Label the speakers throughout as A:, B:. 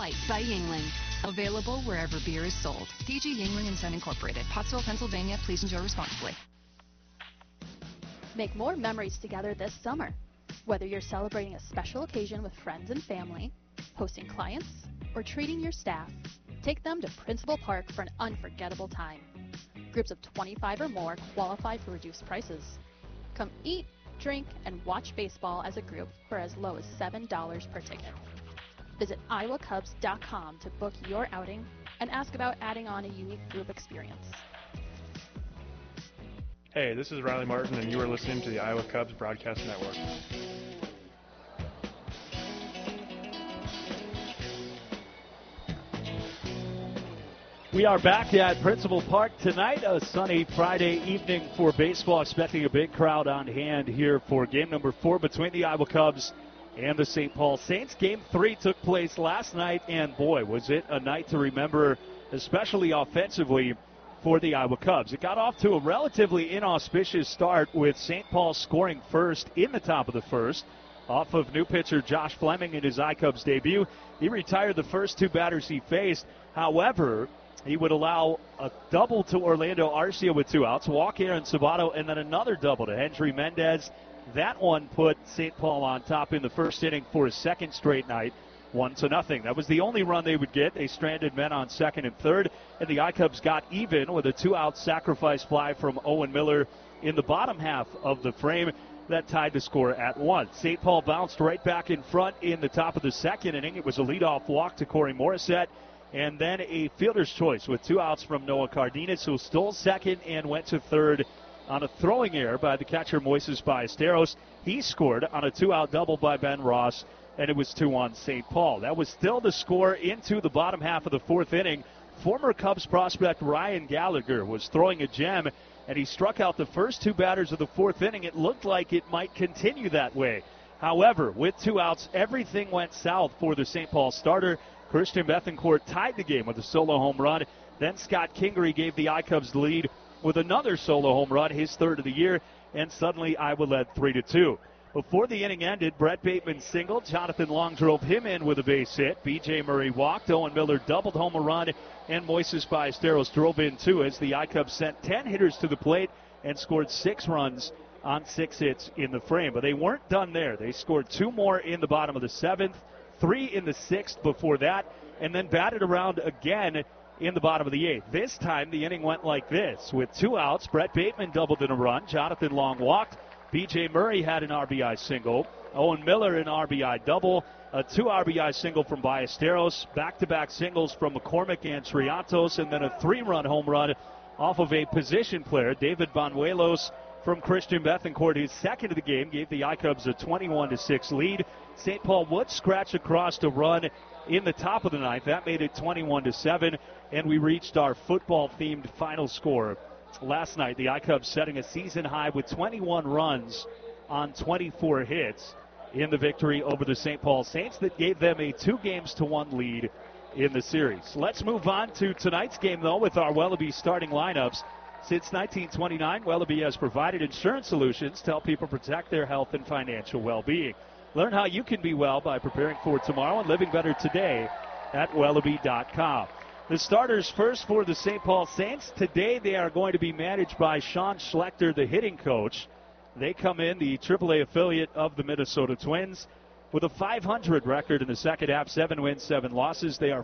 A: Light by Yuengling. Available wherever beer is sold. DG Yuengling and Son Incorporated. Pottsville, Pennsylvania. Please enjoy responsibly.
B: Make more memories together this summer. Whether you're celebrating a special occasion with friends and family, hosting clients, or treating your staff, take them to Principal Park for an unforgettable time. Groups of 25 or more qualify for reduced prices. Come eat, drink, and watch baseball as a group for as low as $7 per ticket. Visit iowacubs.com to book your outing and ask about adding on a unique group experience.
C: Hey, this is Riley Martin, and you are listening to the Iowa Cubs Broadcast Network.
D: We are back at Principal Park tonight, a sunny Friday evening for baseball, expecting a big crowd on hand here for game number 4 between the Iowa Cubs and the St. Paul Saints. Game 3 took place last night, and boy, was it a night to remember, especially offensively, for the Iowa Cubs. It got off to a relatively inauspicious start with St. Paul scoring first in the top of the first off of new pitcher Josh Fleming in his iCubs debut. He retired the first 2 batters he faced. However, he would allow a double to Orlando Arcia with 2 outs, walk Aaron Sabato, and then another double to Hendry Mendez. That one put St. Paul on top in the first inning for a second straight night, 1-0. That was the only run they would get. They stranded men on second and third, and the iCubs got even with a 2-out sacrifice fly from Owen Miller in the bottom half of the frame that tied the score at 1. St. Paul bounced right back in front in the top of the second inning. It was a leadoff walk to Corey Morissette, and then a fielder's choice with 2 outs from Noah Cardenas, who stole second and went to third on a throwing error by the catcher Moises Ballesteros. He scored on a 2-out double by Ben Ross, and it was 2-1 St. Paul. That was still the score into the bottom half of the 4th inning. Former Cubs prospect Ryan Gallagher was throwing a gem, and he struck out the first 2 batters of the 4th inning. It looked like it might continue that way. However, with 2 outs, everything went south for the St. Paul starter. Christian Bethancourt tied the game with a solo home run. Then Scott Kingery gave the iCubs the lead with another solo home run, his 3rd of the year, and suddenly Iowa led 3-2. Before the inning ended, Brett Bateman singled. Jonathan Long drove him in with a base hit. B.J. Murray walked. Owen Miller doubled home a run, and Moises Ballesteros drove in 2 as the iCubs sent 10 hitters to the plate and scored 6 runs on 6 hits in the frame. But they weren't done there. They scored 2 more in the bottom of the 7th, 3 in the 6th before that, and then batted around again in the bottom of the 8th. This time the inning went like this. With 2 outs, Brett Bateman doubled in a run. Jonathan Long walked. B.J. Murray had an RBI single. Owen Miller an RBI double. A 2 RBI single from Ballesteros. Back-to-back singles from McCormick and Triantos. And then a 3-run home run off of a position player, David Banuelos, from Christian Bethancourt. His 2nd of the game gave the iCubs a 21-6 lead. St. Paul would scratch across to run in the top of the 9th. That made it 21-7. And we reached our football-themed final score last night. The iCubs setting a season high with 21 runs on 24 hits in the victory over the St. Paul Saints that gave them a 2-1 lead in the series. Let's move on to tonight's game, though, with our Wellaby starting lineups. Since 1929, Wellaby has provided insurance solutions to help people protect their health and financial well-being. Learn how you can be well by preparing for tomorrow and living better today at Wellaby.com. The starters first for the St. Paul Saints. Today they are going to be managed by Sean Schlechter, the hitting coach. They come in, the AAA affiliate of the Minnesota Twins, with a .500 record in the second half, 7 wins, 7 losses. They are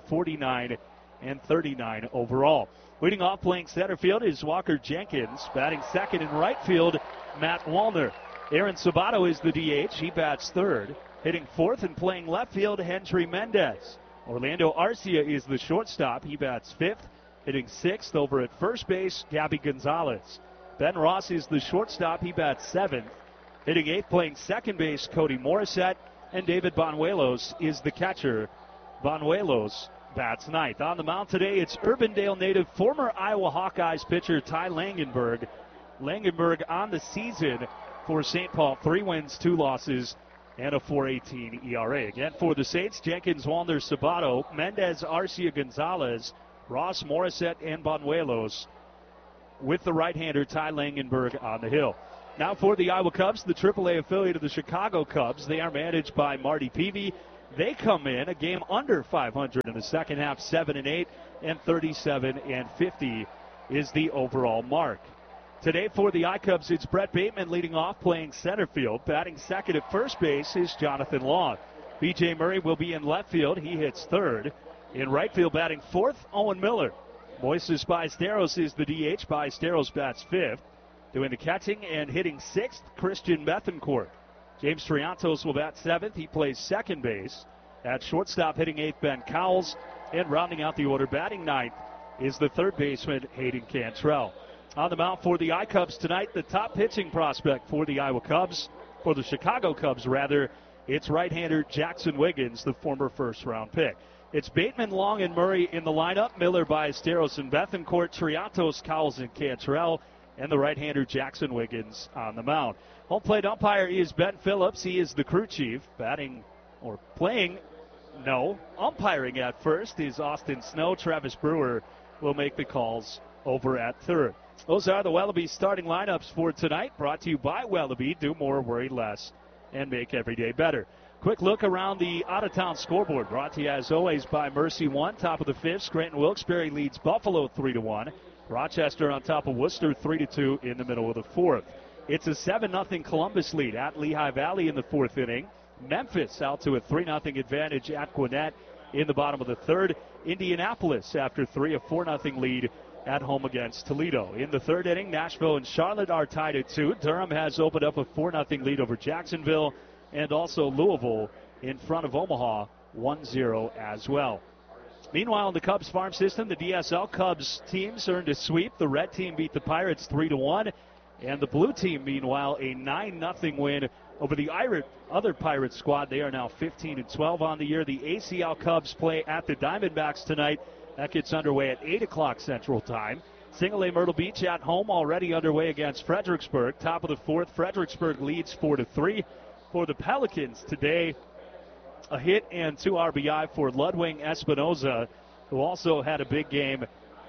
D: 49-39 overall. Leading off playing center field is Walker Jenkins. Batting second in right field, Matt Wallner. Aaron Sabato is the DH. He bats third. Hitting fourth and playing left field, Hendry Mendez. Orlando Arcia is the shortstop. He bats fifth. Hitting sixth over at first base, Gabby Gonzalez. Ben Ross is the shortstop. He bats seventh. Hitting eighth, playing second base, Cody Morissette. And David Banuelos is the catcher. Banuelos bats ninth. On the mound today, it's Urbandale native, former Iowa Hawkeyes pitcher Ty Langenberg. Langenberg on the season for St. Paul, 3 wins, 2 losses, and a .418 ERA. Again, for the Saints, Jenkins, Wallner, Sabato, Mendez, Arcia, Gonzalez, Ross, Morissette, and Banuelos, with the right-hander Ty Langenberg on the hill. Now for the Iowa Cubs, the AAA affiliate of the Chicago Cubs. They are managed by Marty Peavy. They come in a game under 500 in the second half, 7-8, and 37-50 is the overall mark. Today for the iCubs, it's Brett Bateman leading off, playing center field. Batting second at first base is Jonathan Long. B.J. Murray will be in left field. He hits third. In right field, batting fourth, Owen Miller. Moises Ballesteros is the DH. Ballesteros bats fifth. Doing the catching and hitting sixth, Christian Bethencourt. James Triantos will bat seventh. He plays second base. At shortstop, hitting eighth, Ben Cowles. And rounding out the order, batting ninth, is the third baseman, Hayden Cantrell. On the mound for the iCubs tonight, the top pitching prospect for the Iowa Cubs, for the Chicago Cubs rather, it's right-hander Jackson Wiggins, the former first-round pick. It's Bateman, Long, and Murray in the lineup. Miller, Ballesteros, and Bethencourt, Triantos, Cowles, and Cantrell, and the right-hander Jackson Wiggins on the mound. Home plate umpire is Ben Phillips. He is the crew chief. Umpiring at first is Austin Snow. Travis Brewer will make the calls over at third. Those are the Wellaby starting lineups for tonight, brought to you by Wellaby. Do more, worry less, and make every day better. Quick look around the out-of-town scoreboard, brought to you as always by Mercy One. Top of the fifth, Scranton-Wilkes-Barre leads Buffalo 3-1. Rochester on top of Worcester 3-2 in the middle of the fourth. It's a 7-0 Columbus lead at Lehigh Valley in the fourth inning. Memphis out to a 3-0 advantage at Gwinnett in the bottom of the third. Indianapolis after three, a 4-0 lead at home against Toledo. In the third inning, Nashville and Charlotte are tied at 2. Durham has opened up a 4-0 lead over Jacksonville, and also Louisville in front of Omaha 1-0 as well. Meanwhile, in the Cubs farm system, the DSL Cubs teams earned a sweep. The red team beat the Pirates 3-1, and the blue team, meanwhile, a 9-0 win over the other Pirates squad. They are now 15-12 on the year. The ACL Cubs play at the Diamondbacks tonight. That gets underway at 8 o'clock Central Time. Single A Myrtle Beach at home, already underway against Fredericksburg. Top of the fourth, Fredericksburg leads 4-3. For the Pelicans today, a hit and 2 RBI for Ludwig Espinoza, who also had a big game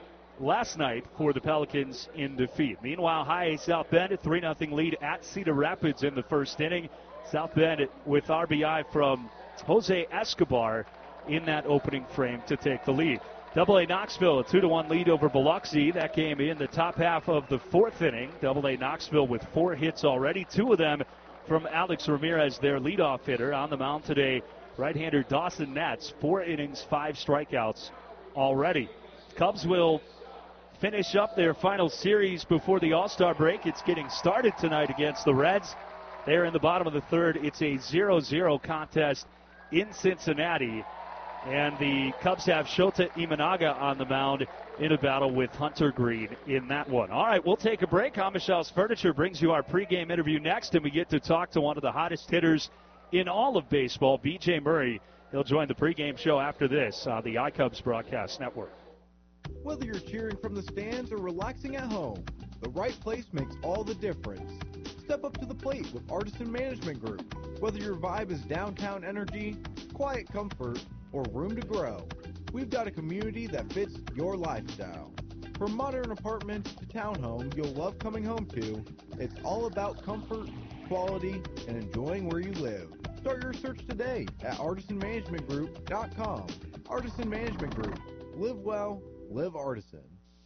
D: last night for the Pelicans in defeat. Meanwhile, High A South Bend, a 3-0 lead at Cedar Rapids in the first inning. South Bend with RBI from Jose Escobar in that opening frame to take the lead. AA Knoxville, a 2-1 lead over Biloxi. That game in the top half of the fourth inning. AA Knoxville with 4 hits already, 2 of them from Alex Ramirez, their leadoff hitter. On the mound today, right-hander Dawson Nats, 4 innings, 5 strikeouts already. Cubs will finish up their final series before the All-Star break. It's getting started tonight against the Reds. They're in the bottom of the third. It's a 0-0 contest in Cincinnati. And the Cubs have Shota Imanaga on the mound in a battle with Hunter Green in that one. All right, we'll take a break. Amish House Furniture brings you our pregame interview next, and we get to talk to one of the hottest hitters in all of baseball, B.J. Murray. He'll join the pregame show after this on the iCubs Broadcast Network.
E: Whether you're cheering from the stands or relaxing at home, the right place makes all the difference. Step up to the plate with Artisan Management Group. Whether your vibe is downtown energy, quiet comfort, or room to grow, we've got a community that fits your lifestyle. From modern apartments to townhomes you'll love coming home to, it's all about comfort, quality, and enjoying where you live. Start your search today at artisanmanagementgroup.com. Artisan Management Group. Live well, live Artisan.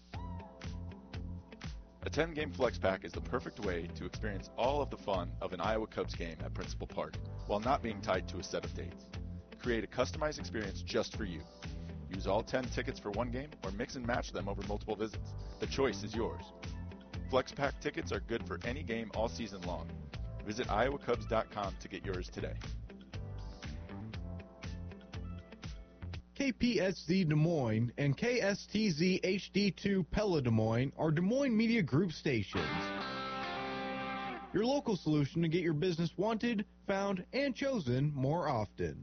F: A 10-game flex pack is the perfect way to experience all of the fun of an Iowa Cubs game at Principal Park while not being tied to a set of dates. Create a customized experience just for you. Use all 10 tickets for one game or mix and match them over multiple visits. The choice is yours. Flex pack tickets are good for any game all season long. Visit iowacubs.com to get yours today.
E: KPSZ Des Moines and KSTZ HD2 Pella Des Moines are Des Moines Media Group stations. Your local solution to get your business wanted, found, and chosen more often.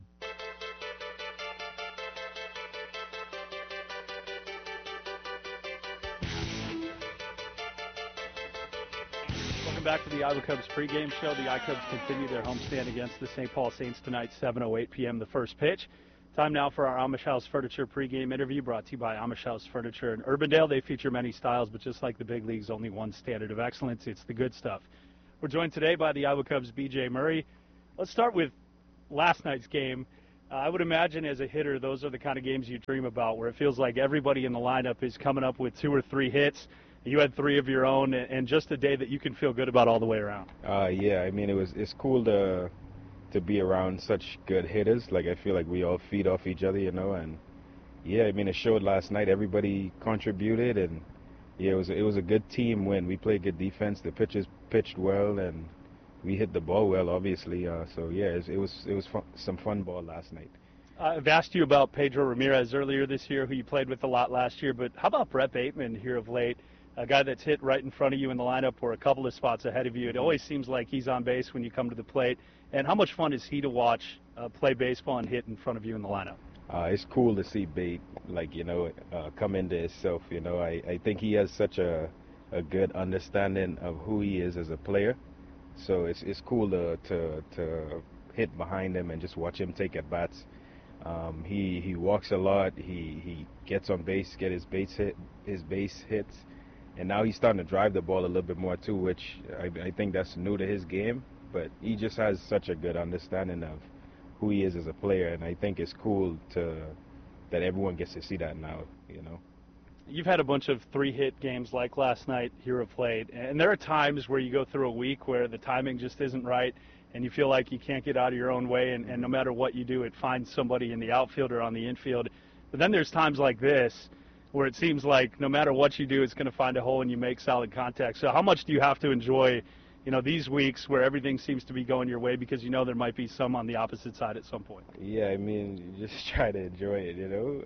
G: Back to the Iowa Cubs pregame show. The iCubs continue their homestand against the St. Paul Saints tonight, 7:08 p.m. the first pitch. Time now for our Amish House Furniture pregame interview brought to you by Amish House Furniture in Urbandale. They feature many styles, but just like the big leagues, only one standard of excellence. It's the good stuff. We're joined today by the Iowa Cubs' B.J. Murray. Let's start with last night's game. I would imagine as a hitter, those are the kind of games you dream about, where it feels like everybody in the lineup is coming up with 2 or 3 hits. You had 3 of your own, and just a day that you can feel good about all the way around.
H: Yeah, I mean, it's cool to be around such good hitters. Like, I feel like we all feed off each other, and yeah, I mean, it showed last night. Everybody contributed, and yeah, it was a good team win. We played good defense. The pitchers pitched well, and we hit the ball well, obviously. So yeah, it was some fun ball last night.
G: I've asked you about Pedro Ramirez earlier this year, who you played with a lot last year, but how about Brett Bateman here of late? A guy that's hit right in front of you in the lineup or a couple of spots ahead of you. It always seems like he's on base when you come to the plate. And how much fun is he to watch play baseball and hit in front of you in the lineup?
H: It's cool to see Bate, come into himself. I think he has such a good understanding of who he is as a player. So it's cool to hit behind him and just watch him take at bats. He walks a lot. He gets on base, get his base hits, and now he's starting to drive the ball a little bit more too, which I think that's new to his game. But he just has such a good understanding of who he is as a player, and I think it's cool that everyone gets to see that now.
G: You've had a bunch of 3-hit games like last night here of late, and there are times where you go through a week where the timing just isn't right, and you feel like you can't get out of your own way, and no matter what you do, it finds somebody in the outfield or on the infield. But then there's times like this where it seems like no matter what you do, it's going to find a hole and you make solid contact. So how much do you have to enjoy these weeks where everything seems to be going your way, because there might be some on the opposite side at some point?
H: Yeah, I mean, you just try to enjoy it,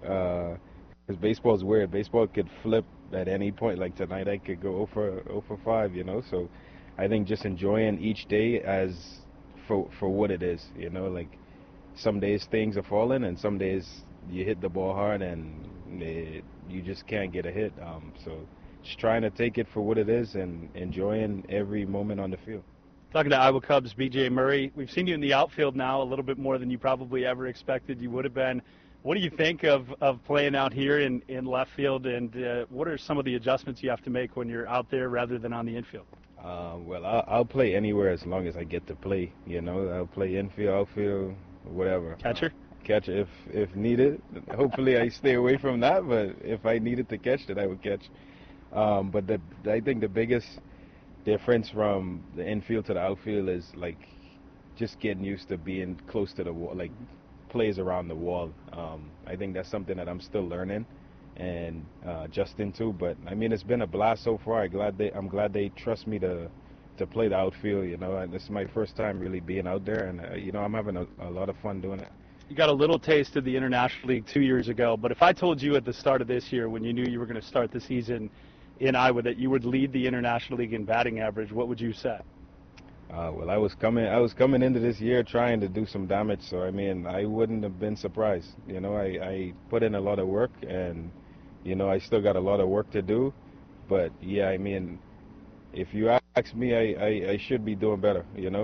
H: because baseball's weird. Baseball could flip at any point. Like tonight, I could go 0 for 5, So I think just enjoying each day as for what it is, Like some days things are falling, and some days you hit the ball hard and you just can't get a hit. So just trying to take it for what it is and enjoying every moment on the field.
G: Talking to Iowa Cubs' B.J. Murray, we've seen you in the outfield now a little bit more than you probably ever expected you would have been. What do you think of playing out here in left field, and what are some of the adjustments you have to make when you're out there rather than on the infield?
H: Well, I'll play anywhere as long as I get to play. I'll play infield, outfield, whatever.
G: Catcher?
H: Catch if needed. Hopefully I stay away from that, but if I needed to catch, then I would catch. But I think the biggest difference from the infield to the outfield is just getting used to being close to the wall, plays around the wall. I think that's something that I'm still learning and adjusting to. But I mean, it's been a blast so far. I'm glad they trust me to play the outfield. And this is my first time really being out there, and I'm having a lot of fun doing it.
G: You got a little taste of the International League 2 years ago, but if I told you at the start of this year, when you knew you were going to start the season in Iowa, that you would lead the International League in batting average, what would you say?
H: Well, I was coming into this year trying to do some damage, so I mean, I wouldn't have been surprised. I put in a lot of work, and I still got a lot of work to do. But yeah, I mean, if you ask me, I should be doing better.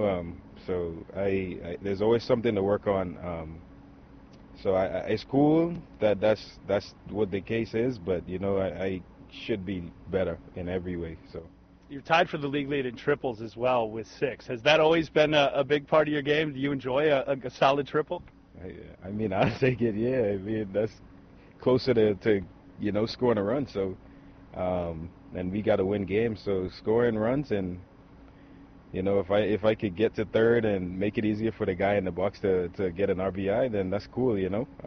H: So there's always something to work on. So it's cool that that's what the case is, but I should be better in every way. So.
G: You're tied for the league lead in triples as well with 6. Has that always been a big part of your game? Do you enjoy a solid triple?
H: I mean, I'll take it, yeah. I mean, that's closer to scoring a run. So, and we got to win games. So scoring runs, and, if I could get to third and make it easier for the guy in the box to get an RBI, then that's cool,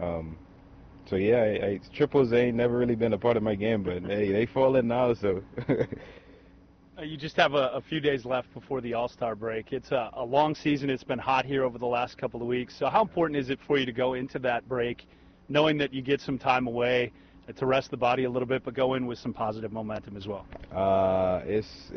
H: So, yeah, triples ain't never really been a part of my game, but, hey, they fall in now, so...
G: You just have a few days left before the All-Star break. It's a long season. It's been hot here over the last couple of weeks. So how important is it for you to go into that break knowing that you get some time away to rest the body a little bit, but go in with some positive momentum as well?
H: It's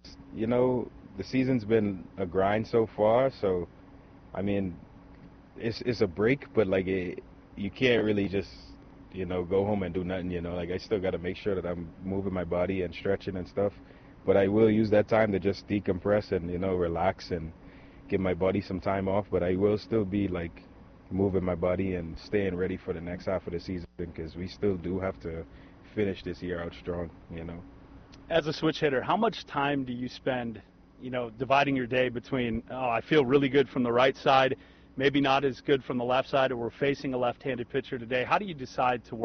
H: the season's been a grind so far. So, I mean, it's a break, but, you can't really just, go home and do nothing, I still got to make sure that I'm moving my body and stretching and stuff. But I will use that time to just decompress and, relax and give my body some time off. But I will still be, moving my body and staying ready for the next half of the season, because we still do have to finish this year out strong,
G: As a switch hitter, how much time do you spend, dividing your day between, I feel really good from the right side, maybe not as good from the left side, or we're facing a left-handed pitcher today. How do you decide to work